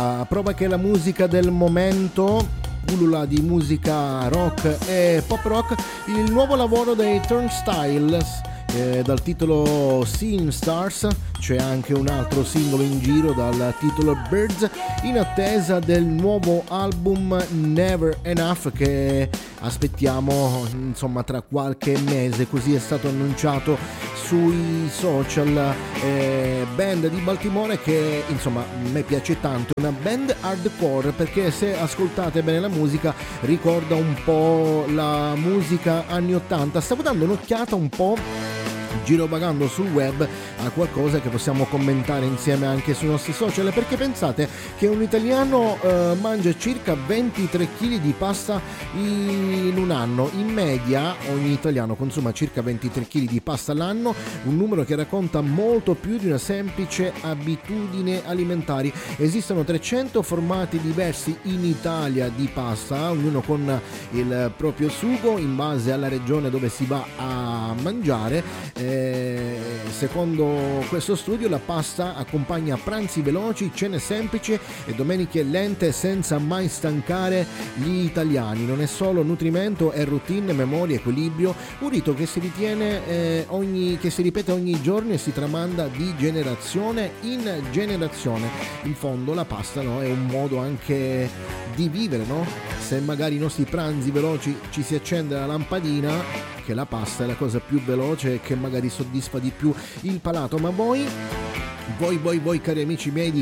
Prova che la musica del momento pullula di musica rock e pop rock, il nuovo lavoro dei Turnstiles dal titolo Seeing Stars. C'è anche un altro singolo in giro dal titolo Birds, in attesa del nuovo album Never Enough che aspettiamo insomma tra qualche mese, così è stato annunciato sui social. Band di Baltimore che insomma a me piace tanto, una band hardcore perché se ascoltate bene la musica ricorda un po' la musica anni 80. Stavo dando un'occhiata un po' girovagando sul web a qualcosa che possiamo commentare insieme anche sui nostri social, perché pensate che un italiano mangia circa 23 kg di pasta in un anno. In media ogni italiano consuma circa 23 kg di pasta all'anno, un numero che racconta molto più di una semplice abitudine alimentare. Esistono 300 formati diversi in Italia di pasta, ognuno con il proprio sugo in base alla regione dove si va a mangiare. Secondo questo studio la pasta accompagna pranzi veloci, cene semplici e domeniche lente senza mai stancare gli italiani. Non è solo nutrimento, è routine, memoria, equilibrio, un rito che si ritiene che si ripete ogni giorno e si tramanda di generazione in generazione. In fondo la pasta, no, è un modo anche di vivere, no? Se magari i nostri pranzi veloci ci si accende la lampadina, che la pasta è la cosa più veloce e che magari soddisfa di più il palato. Ma voi cari amici miei,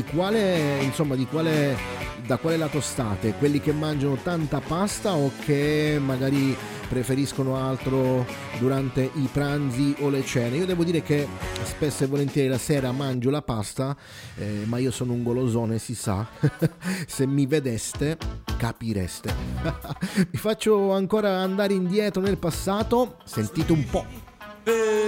da quale lato state? Quelli che mangiano tanta pasta o che magari preferiscono altro durante i pranzi o le cene? Io devo dire che spesso e volentieri la sera mangio la pasta, ma io sono un golosone, si sa. Se mi vedeste capireste. Mi faccio ancora andare indietro nel passato, sentite un po'.